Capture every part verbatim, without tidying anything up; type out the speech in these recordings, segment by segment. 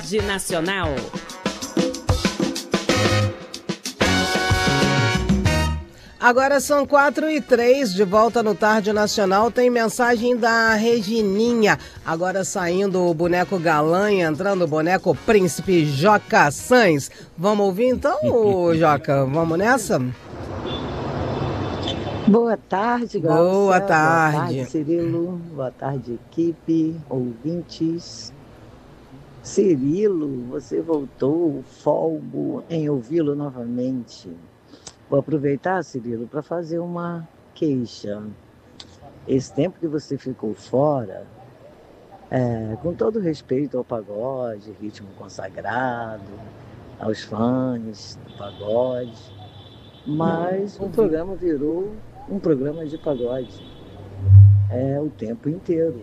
Tarde Nacional. Agora são quatro e três, de volta no Tarde Nacional. Tem mensagem da Regininha. Agora saindo o boneco galã e entrando o boneco príncipe Joca Sainz. Vamos ouvir então, ô, Joca? Vamos nessa? Boa tarde, Glaucia. Boa tarde. Boa tarde, Cirilo. Boa tarde, equipe, ouvintes. Cirilo, você voltou, folgo em ouvi-lo novamente. Vou aproveitar, Cirilo, para fazer uma queixa. Esse tempo que você ficou fora, é, com todo respeito ao pagode, ritmo consagrado, aos fãs do pagode, mas o programa virou um programa de pagode. É o tempo inteiro.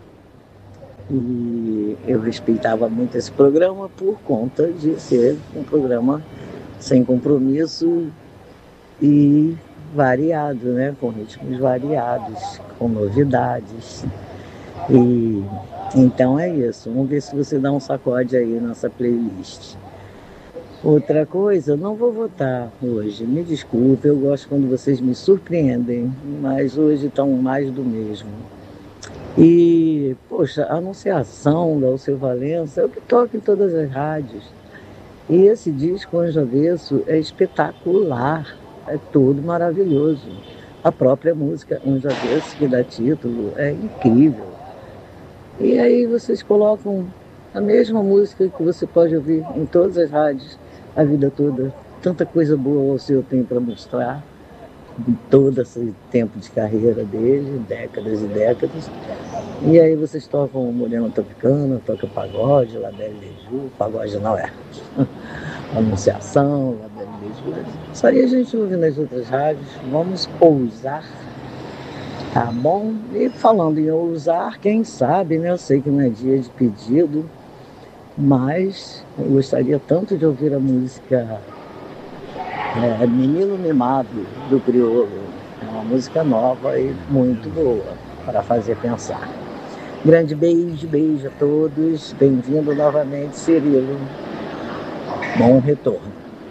E eu respeitava muito esse programa por conta de ser um programa sem compromisso e variado, né? Com ritmos variados, com novidades. E então é isso. Vamos ver se você dá um sacode aí nessa playlist. Outra coisa, não vou votar hoje. Me desculpe, eu gosto quando vocês me surpreendem, mas hoje estão mais do mesmo. E, poxa, a Anunciação da Alceu Valença é o que toca em todas as rádios. E esse disco Anjo Avesso é espetacular. É tudo maravilhoso. A própria música Anjo Avesso, que dá título, é incrível. E aí vocês colocam a mesma música que você pode ouvir em todas as rádios a vida toda. Tanta coisa boa o Alceu tem para mostrar em todo esse tempo de carreira dele, décadas e décadas. E aí vocês tocam Morena Tropicana, toca pagode, Labelle Leju, pagode não é. Anunciação, Labelle Leju. Isso aí a gente ouve nas outras rádios. Vamos ousar, tá bom? E falando em ousar, quem sabe, né? Eu sei que não é dia de pedido, mas eu gostaria tanto de ouvir a música é, Menino Mimado, do Criolo. É uma música nova e muito boa para fazer pensar. Grande beijo, beijo a todos. Bem-vindo novamente, Cirilo. Bom retorno.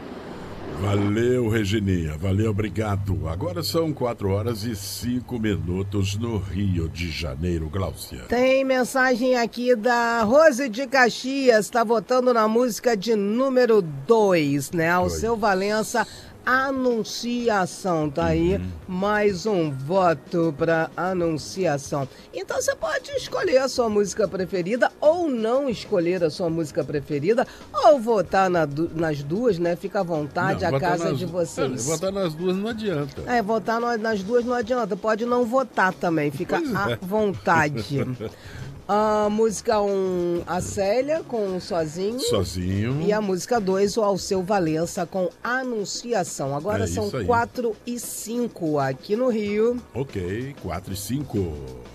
Valeu, Regininha. Valeu, obrigado. Agora são quatro horas e cinco minutos no Rio de Janeiro, Glaucia. Tem mensagem aqui da Rose de Caxias, está votando na música de número dois, né? Alceu Valença, Anunciação. Tá aí uhum. mais um voto para Anunciação. Então você pode escolher a sua música preferida ou não escolher a sua música preferida ou votar na, nas duas, né? Fica à vontade, não, a casa nas, de vocês. É, votar nas duas não adianta. É, votar nas duas não adianta. Pode não votar também, fica pois à é. vontade. A música um, a Célia com Sozinho. Sozinho. E a música dois, o Alceu Valença com Anunciação. Agora é são quatro e cinco aqui no Rio. Ok, quatro e cinco.